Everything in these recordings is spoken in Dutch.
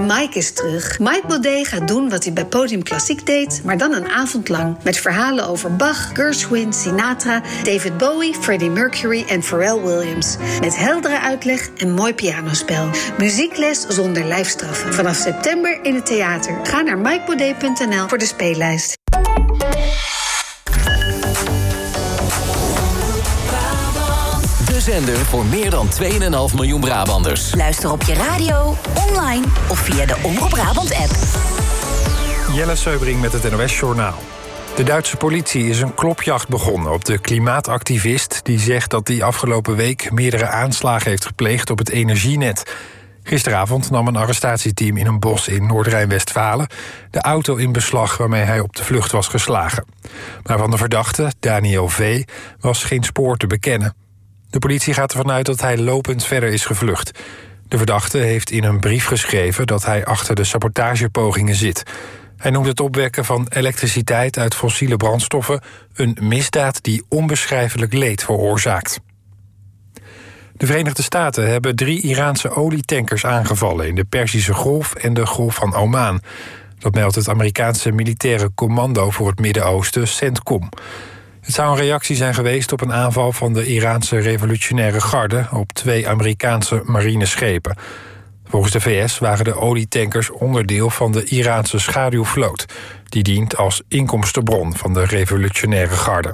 Mike is terug. Mike Baudet gaat doen wat hij bij Podium Klassiek deed, maar dan een avond lang. Met verhalen over Bach, Gershwin, Sinatra, David Bowie, Freddie Mercury en Pharrell Williams. Met heldere uitleg en mooi pianospel. Muziekles zonder lijfstraffen. Vanaf september in het theater. Ga naar mikebaudet.nl voor de speellijst. De zender voor meer dan 2,5 miljoen Brabanders. Luister op je radio, online of via de Omroep Brabant-app. Jelle Seubring met het NOS-journaal. De Duitse politie is een klopjacht begonnen op de klimaatactivist die zegt dat hij afgelopen week meerdere aanslagen heeft gepleegd op het energienet. Gisteravond nam een arrestatieteam in een bos in Noord-Rijn-Westfalen de auto in beslag waarmee hij op de vlucht was geslagen. Maar van de verdachte, Daniel V., was geen spoor te bekennen. De politie gaat ervan uit dat hij lopend verder is gevlucht. De verdachte heeft in een brief geschreven dat hij achter de sabotagepogingen zit. Hij noemt het opwekken van elektriciteit uit fossiele brandstoffen een misdaad die onbeschrijfelijk leed veroorzaakt. De Verenigde Staten hebben 3 Iraanse olietankers aangevallen in de Perzische Golf en de Golf van Oman. Dat meldt het Amerikaanse militaire commando voor het Midden-Oosten, CENTCOM. Het zou een reactie zijn geweest op een aanval van de Iraanse revolutionaire garde op 2 Amerikaanse marineschepen. Volgens de VS waren de olietankers onderdeel van de Iraanse schaduwvloot. Die dient als inkomstenbron van de revolutionaire garde.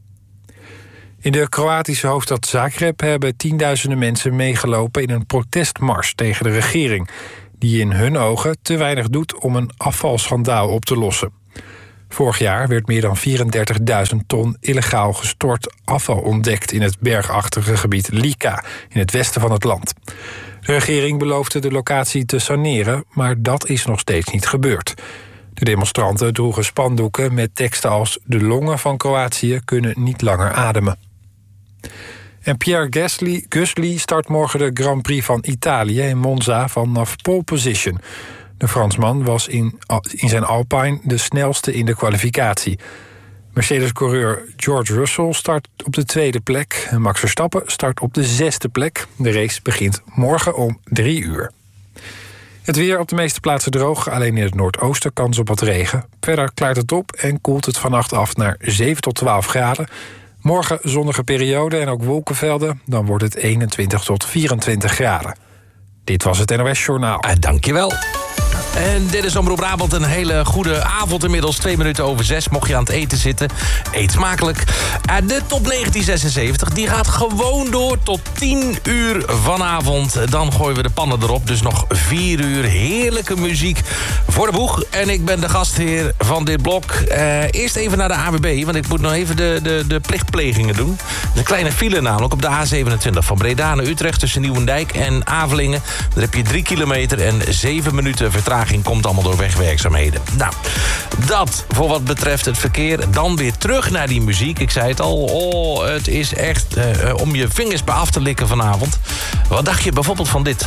In de Kroatische hoofdstad Zagreb hebben tienduizenden mensen meegelopen in een protestmars tegen de regering, die in hun ogen te weinig doet om een afvalschandaal op te lossen. Vorig jaar werd meer dan 34.000 ton illegaal gestort afval ontdekt in het bergachtige gebied Lika, in het westen van het land. De regering beloofde de locatie te saneren, maar dat is nog steeds niet gebeurd. De demonstranten droegen spandoeken met teksten als "De longen van Kroatië kunnen niet langer ademen." En Pierre Gasly start morgen de Grand Prix van Italië in Monza vanaf pole position. De Fransman was in zijn Alpine de snelste in de kwalificatie. Mercedes-coureur George Russell start op de 2e plek. En Max Verstappen start op de 6e plek. De race begint morgen om 3 uur. Het weer op de meeste plaatsen droog. Alleen in het noordoosten kans op wat regen. Verder klaart het op en koelt het vannacht af naar 7 tot 12 graden. Morgen zonnige periode en ook wolkenvelden. Dan wordt het 21 tot 24 graden. Dit was het NOS Journaal. Dankjewel. En dit is Omroep Brabant, een hele goede avond inmiddels. 2 minuten over 6, mocht je aan het eten zitten. Eet smakelijk. De top 1976, die gaat gewoon door tot 10 uur vanavond. Dan gooien we de pannen erop, dus nog 4 uur heerlijke muziek voor de boeg. En ik ben de gastheer van dit blok. Eerst even naar de AWB, want ik moet nog even de plichtplegingen doen. Een kleine file namelijk op de A27 van Breda naar Utrecht tussen Nieuwendijk en Avelingen. Daar heb je 3 kilometer en 7 minuten vertraging. Komt allemaal door wegwerkzaamheden. Nou, dat voor wat betreft het verkeer. Dan weer terug naar die muziek. Ik zei het al, het is echt om je vingers bij af te likken vanavond. Wat dacht je bijvoorbeeld van dit?